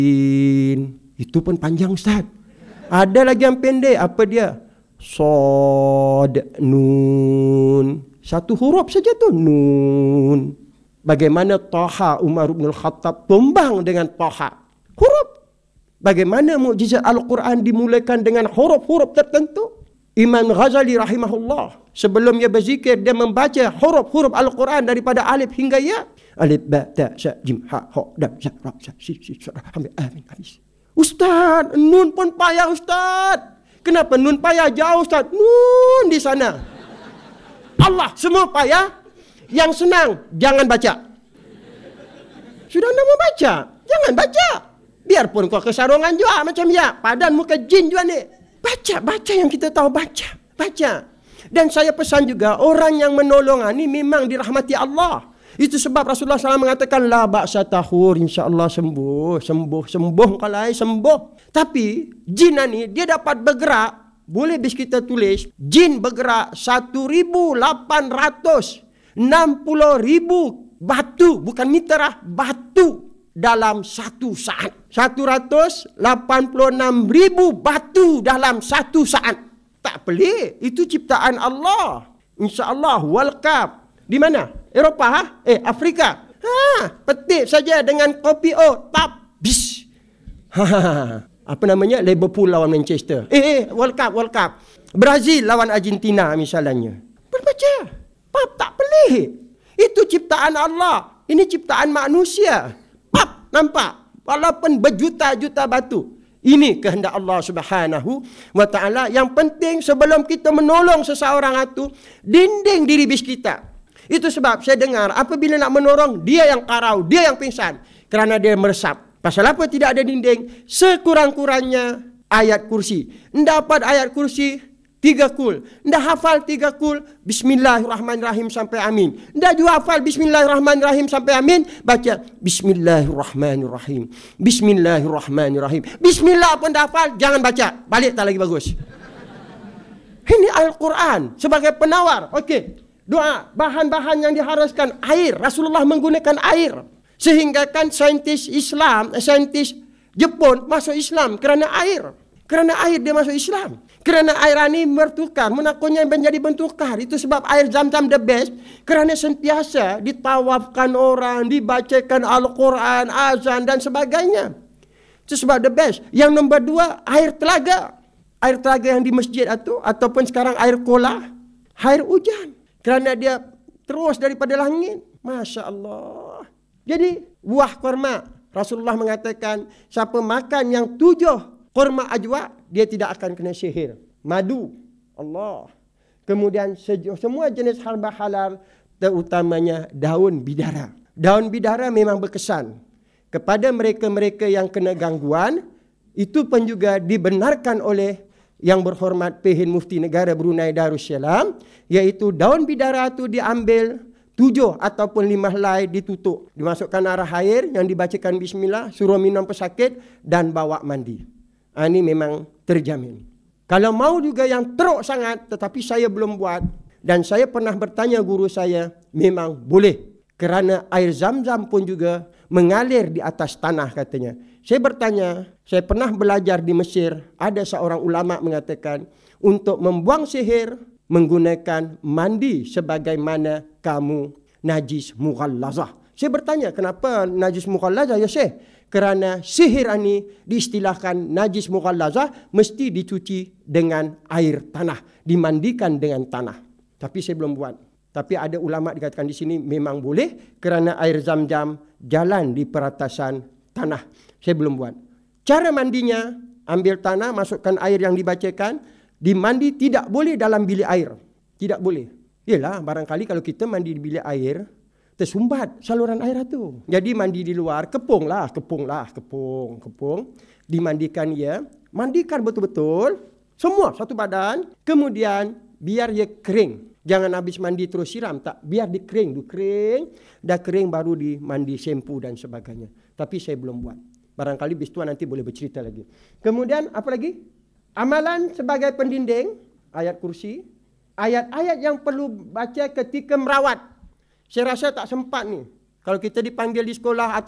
Itu pun panjang Ustaz. Ada lagi yang pendek. Apa dia? Sod, nun. Satu huruf saja tu, nun. Bagaimana Taha Umar bin Al-Khattab tumbang dengan Taha? Huruf. Bagaimana mukjizat Al-Quran dimulakan dengan huruf-huruf tertentu? Imam Ghazali rahimahullah, sebelum dia berzikir, dia membaca huruf-huruf Al-Quran daripada alif hingga ya. Alif, ba, ta, sa, jim, ha, ho, dam, za, ra, sa, si, ra, hamid, amin, habis. Ustaz, nun pun payah Ustaz. Kenapa nun payah? Jauh Ustaz. Nun di sana. Allah, semua payah. Yang senang, jangan baca. Sudah nak membaca, jangan baca. Biarpun kau kesarongan juga macam ya. Padan muka jin juga ni. Baca yang kita tahu, baca. Dan saya pesan juga, orang yang menolong ni memang dirahmati Allah. Itu sebab Rasulullah SAW mengatakan, la ba'sa tahur, insyaAllah sembuh kalau sembuh. Tapi jin ni dia dapat bergerak, boleh bis kita tulis, jin bergerak 1,860,000 batu, bukan meter batu dalam satu saat. 186,000 batu dalam satu saat. Tak pelik, itu ciptaan Allah. InsyaAllah World Cup. Di mana? Eropah? Afrika. Petik saja dengan kopi tap, bis. Apa namanya? Liverpool lawan Manchester. World Cup. Brazil lawan Argentina misalnya. Berbaca. Tak pelik. Itu ciptaan Allah. Ini ciptaan manusia. Nampak? Walaupun berjuta-juta batu. Ini kehendak Allah Subhanahu wa ta'ala. Yang penting sebelum kita menolong seseorang itu, dinding diri bis kita. Itu sebab saya dengar apabila nak menolong, dia yang karau, dia yang pingsan. Kerana dia meresap. Pasal apa tidak ada dinding? Sekurang-kurangnya ayat kursi. Dapat ayat kursi 3 kul. Ndak hafal 3 kul, bismillahirrahmanirrahim sampai amin. Ndak juga hafal bismillahirrahmanirrahim sampai amin, baca bismillahirrahmanirrahim. Bismillahirrahmanirrahim. Bismillah pun dah hafal, jangan baca. Balik tak lagi bagus. Ini Al-Quran sebagai penawar. Okey. Doa, bahan-bahan yang diharuskan air. Rasulullah menggunakan air. Sehingga kan saintis Jepun masuk Islam kerana air. Kerana air dia masuk Islam. Kerana air ini bertukar, menakunya menjadi bertukar. Itu sebab air Zam-Zam the best. Kerana sentiasa ditawafkan orang, dibacakan Al-Quran, azan dan sebagainya. Itu sebab the best. Yang nombor 2, air telaga. Air telaga yang di masjid itu, ataupun sekarang air kolah, air hujan. Kerana dia terus daripada langit. Masya Allah. Jadi buah kurma, Rasulullah mengatakan, siapa makan yang 7 kurma ajwa, dia tidak akan kena sihir. Madu, Allah. Kemudian semua jenis herba halal, terutamanya daun bidara. Daun bidara memang berkesan. Kepada mereka-mereka yang kena gangguan, itu pun juga dibenarkan oleh Yang Berhormat PH Mufti Negara Brunei Darussalam, iaitu daun bidara itu diambil 7 ataupun 5 helai, ditutup. Dimasukkan arah air yang dibacakan bismillah, suruh minum pesakit dan bawa mandi. Ini memang terjamin. Kalau mau juga yang teruk sangat, tetapi saya belum buat, dan saya pernah bertanya guru saya, memang boleh. Kerana air Zam-Zam pun juga mengalir di atas tanah katanya. Saya bertanya, saya pernah belajar di Mesir, ada seorang ulama mengatakan, untuk membuang sihir, menggunakan mandi sebagaimana kamu najis mughallazah. Saya bertanya, kenapa najis mughallazah ya Syekh? Kerana sihir ini diistilahkan najis mughallazah, mesti dicuci dengan air tanah, dimandikan dengan tanah. Tapi saya belum buat. Tapi ada ulama dikatakan di sini memang boleh, kerana air Zam-Zam jalan di peratasan tanah. Saya belum buat. Cara mandinya, ambil tanah, masukkan air yang dibacakan, dimandi tidak boleh dalam bilik air. Tidak boleh. Yalah, barangkali kalau kita mandi di bilik air, tersumbat saluran air itu. Jadi mandi di luar, kepung. Dimandikan ia, mandikan betul-betul, semua satu badan, kemudian biar ia kering. Jangan habis mandi terus siram, tak. Biar dikering, dah kering baru dimandi shampoo dan sebagainya. Tapi saya belum buat. Barangkali bis tuan nanti boleh bercerita lagi. Kemudian apa lagi? Amalan sebagai pendinding, ayat kursi, ayat-ayat yang perlu baca ketika merawat. Saya rasa tak sempat ni. Kalau kita dipanggil di sekolah atau